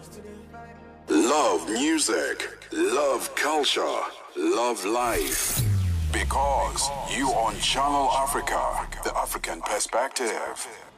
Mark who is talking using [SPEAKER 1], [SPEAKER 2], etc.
[SPEAKER 1] Love music, love culture, love life. Because you on Channel Africa, the African perspective.